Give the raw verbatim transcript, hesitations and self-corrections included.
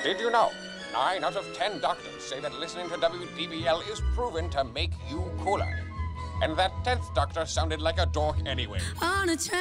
Did you know? Nine out of ten doctors say that listening to W D B L is proven to make you cooler. And that tenth doctor sounded like a dork anyway. On a train.